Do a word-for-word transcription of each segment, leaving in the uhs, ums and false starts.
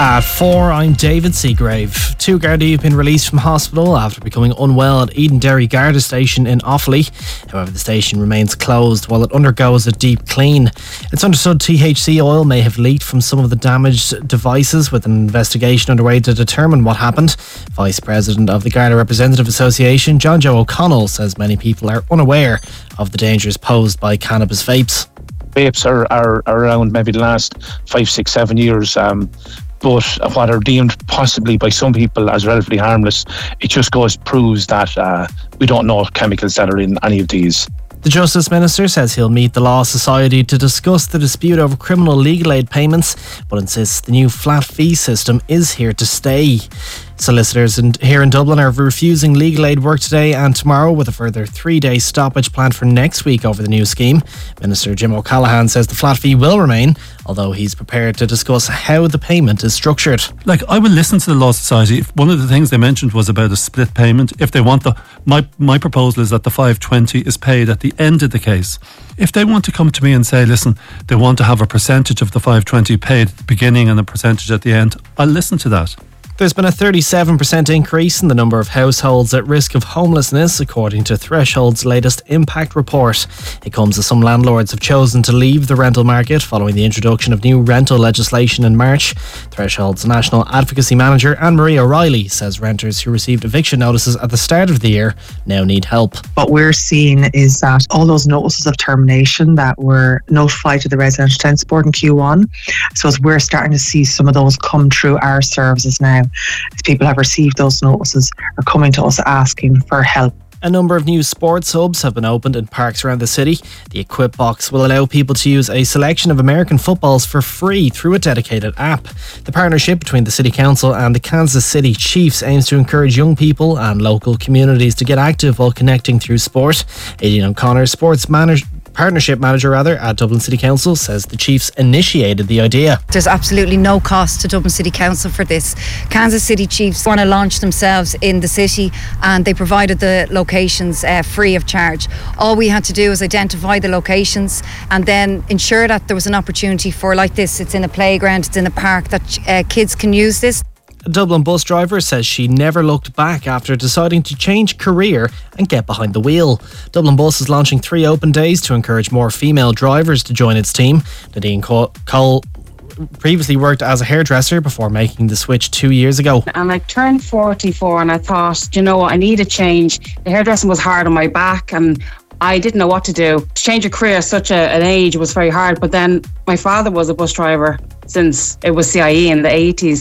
At four, I'm David Seagrave. Two Gardaí have been released from hospital after becoming unwell at Edenderry Garda Station in Offaly. However, the station remains closed while it undergoes a deep clean. It's understood T H C oil may have leaked from some of the damaged devices, with an investigation underway to determine what happened. Vice President of the Garda Representative Association, John Joe O'Connell, says many people are unaware of the dangers posed by cannabis vapes. Vapes are, are, are around maybe the last five, six, seven years. Um, but what are deemed possibly by some people as relatively harmless, it just goes proves that uh, we don't know chemicals that are in any of these. The Justice Minister says he'll meet the Law Society to discuss the dispute over criminal legal aid payments, but insists the new flat fee system is here to stay. Solicitors in, here in Dublin are refusing legal aid work today and tomorrow, with a further three-day stoppage planned for next week over the new scheme. Minister Jim O'Callaghan says the flat fee will remain, although he's prepared to discuss how the payment is structured. Like, I will listen to the Law Society. One of the things they mentioned was about a split payment. If they want the, my my proposal is that the five twenty is paid at the end of the case. If they want to come to me and say, listen, they want to have a percentage of the five twenty paid at the beginning and a percentage at the end, I'll listen to that. There's been a thirty-seven percent increase in the number of households at risk of homelessness, according to Threshold's latest impact report. It comes as some landlords have chosen to leave the rental market following the introduction of new rental legislation in March. Threshold's National Advocacy Manager, Anne-Marie O'Reilly, says renters who received eviction notices at the start of the year now need help. What we're seeing is that all those notices of termination that were notified to the Residential Tenancy Board in Q one, so as we're starting to see some of those come through our services now. As people have received those notices, are coming to us asking for help. A number of new sports hubs have been opened in parks around the city. The Equip Box will allow people to use a selection of American footballs for free through a dedicated app. The partnership between the City Council and the Kansas City Chiefs aims to encourage young people and local communities to get active while connecting through sport. Aidan O'Connor, sports manager Partnership Manager rather at Dublin City Council, says the Chiefs initiated the idea. There's absolutely no cost to Dublin City Council for this. Kansas City Chiefs want to launch themselves in the city, and they provided the locations uh, free of charge. All we had to do was identify the locations and then ensure that there was an opportunity for, like this, it's in a playground, it's in a park, that uh, kids can use this. A Dublin bus driver says she never looked back after deciding to change career and get behind the wheel. Dublin Bus is launching three open days to encourage more female drivers to join its team. Nadine Cole previously worked as a hairdresser before making the switch two years ago. And I turned forty-four and I thought, you know what, I need a change. The hairdressing was hard on my back and I didn't know what to do. To change a career at such a, an age was very hard. But then my father was a bus driver since it was C I E in the eighties.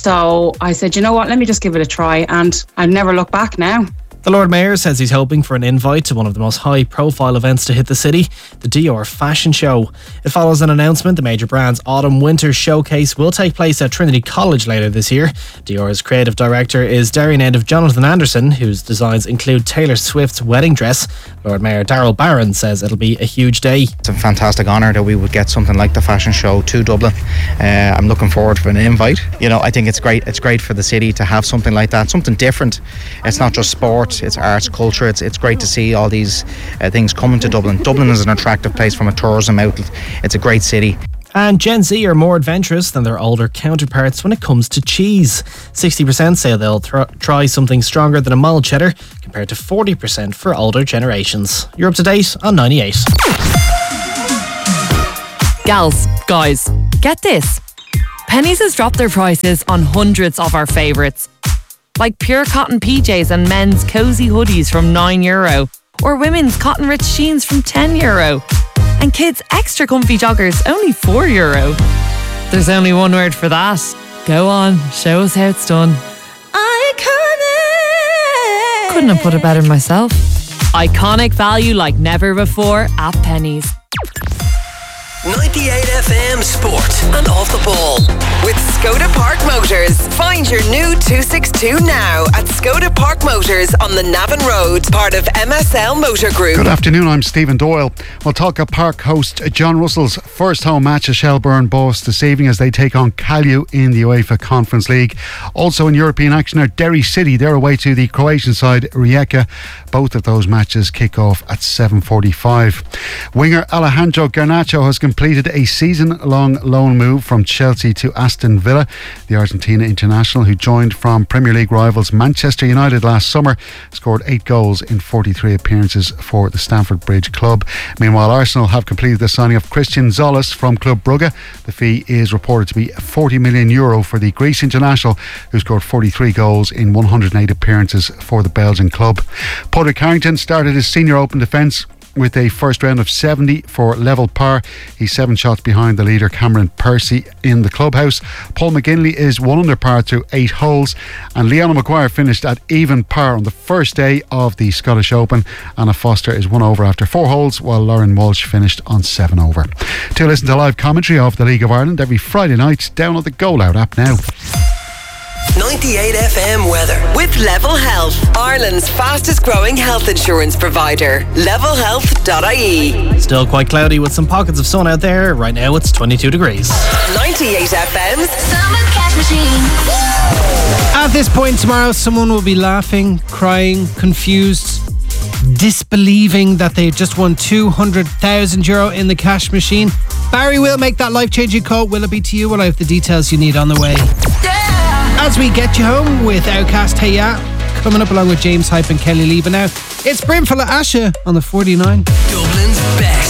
So I said, you know what, let me just give it a try. And I've never looked back now. The Lord Mayor says he's hoping for an invite to one of the most high-profile events to hit the city, the Dior Fashion Show. It follows an announcement the major brand's autumn-winter showcase will take place at Trinity College later this year. Dior's creative director is Darien native Jonathan Anderson, whose designs include Taylor Swift's wedding dress. Lord Mayor Darrell Barron says it'll be a huge day. It's a fantastic honour that we would get something like the fashion show to Dublin. Uh, I'm looking forward for an invite. You know, I think it's great. It's great for the city to have something like that, something different. It's not just sport. It's arts, culture. It's it's great to see all these uh, things coming to Dublin. Dublin is an attractive place from a tourism outlet. It's a great city. And Gen Z are more adventurous than their older counterparts when it comes to cheese. sixty percent say they'll th- try something stronger than a mild cheddar, compared to forty percent for older generations. You're up to date on ninety-eight. Gals, guys, get this. Penneys has dropped their prices on hundreds of our favourites, like pure cotton P Js and men's cosy hoodies from nine euro, or women's cotton rich jeans from ten euro, and kids' extra comfy joggers only four euro. There's only one word for that. Go on, show us how it's done. Iconic! Couldn't have put it better myself. Iconic value like never before at Penneys. ninety-eight F M Sport and Off the Ball with Skoda Park Motors. Find Arrange your new two sixty-two now at Skoda Park Motors on the Navan Road, part of M S L Motor Group. Good afternoon, I'm Stephen Doyle. We'll talk at Park host John Russell's first home match at Shelbourne Boss this evening as they take on Callew in the UEFA Conference League. Also in European action are Derry City. They're away to the Croatian side Rijeka. Both of those matches kick off at seven forty-five. Winger Alejandro Garnacho has completed a season-long loan move from Chelsea to Aston Villa. The Argentina international, who joined from Premier League rivals Manchester United last summer, scored eight goals in forty-three appearances for the Stamford Bridge club. Meanwhile, Arsenal have completed the signing of Christian Zolis from Club Brugge. The fee is reported to be forty million euro for the Greece international, who scored forty-three goals in one hundred eight appearances for the Belgian club. Padraig Harrington started his senior open defence with a first round of seventy for level par. He's seven shots behind the leader Cameron Percy in the clubhouse. Paul McGinley is one under par through eight holes, and Leona Maguire finished at even par on the first day of the Scottish Open. Anna Foster is one over after four holes, while Lauren Walsh finished on seven over. To listen to live commentary of the League of Ireland every Friday night, download the Go Loud app now. ninety-eight F M weather with Level Health, Ireland's fastest growing health insurance provider. level health dot I E. Still quite cloudy with some pockets of sun out there. Right now it's twenty-two degrees. ninety-eight F M's Summer Cash Machine. At this point tomorrow, someone will be laughing, crying, confused, disbelieving that they just won two hundred thousand euro in the cash machine. Barry will make that life-changing call. Will it be to you? Well, I have the details you need on the way. As we get you home with Outcast Hey Ya, coming up along with James Hype and Kelly Lee. But now, it's Brimful of Asha on the forty-nine. Dublin's best